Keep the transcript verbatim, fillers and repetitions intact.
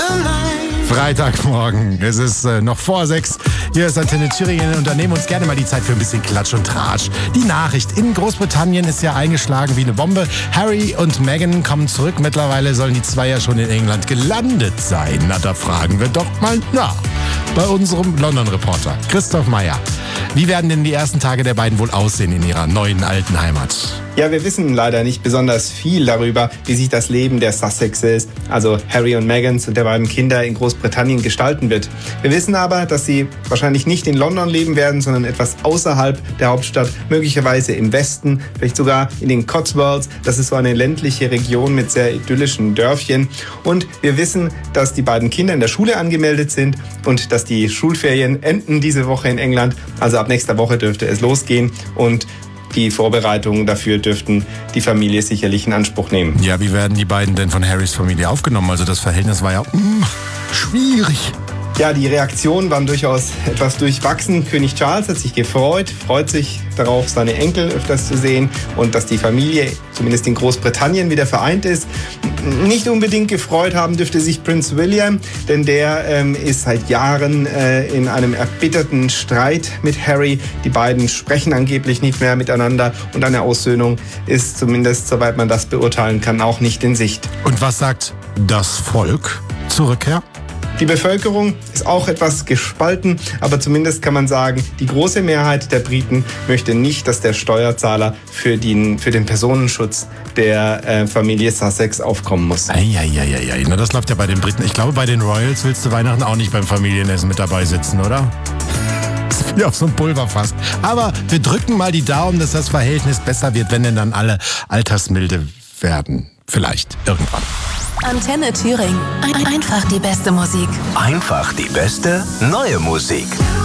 Freitagmorgen, es ist äh, noch vor sechs. Hier ist Antenne Thüringen und da nehmen wir uns gerne mal die Zeit für ein bisschen Klatsch und Tratsch. Die Nachricht in Großbritannien ist ja eingeschlagen wie eine Bombe. Harry und Meghan kommen zurück. Mittlerweile sollen die zwei ja schon in England gelandet sein. Na, da fragen wir doch mal nach. Bei unserem London-Reporter Christoph Meyer. Wie werden denn die ersten Tage der beiden wohl aussehen in ihrer neuen alten Heimat? Ja, wir wissen leider nicht besonders viel darüber, wie sich das Leben der Sussexes, also Harry und Meghans und der beiden Kinder in Großbritannien gestalten wird. Wir wissen aber, dass sie wahrscheinlich nicht in London leben werden, sondern etwas außerhalb der Hauptstadt, möglicherweise im Westen, vielleicht sogar in den Cotswolds. Das ist so eine ländliche Region mit sehr idyllischen Dörfchen. Und wir wissen, dass die beiden Kinder in der Schule angemeldet sind und dass die Schulferien enden diese Woche in England. Also ab nächster Woche dürfte es losgehen und die Vorbereitungen dafür dürften die Familie sicherlich in Anspruch nehmen. Ja, wie werden die beiden denn von Harrys Familie aufgenommen? Also das Verhältnis war ja mm, schwierig. Ja, die Reaktionen waren durchaus etwas durchwachsen. König Charles hat sich gefreut, freut sich darauf, seine Enkel öfters zu sehen und dass die Familie zumindest in Großbritannien wieder vereint ist. Nicht unbedingt gefreut haben dürfte sich Prinz William, denn der ähm, ist seit Jahren äh, in einem erbitterten Streit mit Harry. Die beiden sprechen angeblich nicht mehr miteinander und eine Aussöhnung ist zumindest, soweit man das beurteilen kann, auch nicht in Sicht. Und was sagt das Volk zur Rückkehr? Die Bevölkerung ist auch etwas gespalten, aber zumindest kann man sagen, die große Mehrheit der Briten möchte nicht, dass der Steuerzahler für den, für den Personenschutz der äh, Familie Sussex aufkommen muss. Eieieiei, na das läuft ja bei den Briten. Ich glaube, bei den Royals willst du Weihnachten auch nicht beim Familienessen mit dabei sitzen, oder? Das ist wie auf so ein Pulverfass. Aber wir drücken mal die Daumen, dass das Verhältnis besser wird, wenn denn dann alle altersmilde werden. Vielleicht irgendwann. Antenne Thüringen. Ein- Einfach die beste Musik. Einfach die beste neue Musik.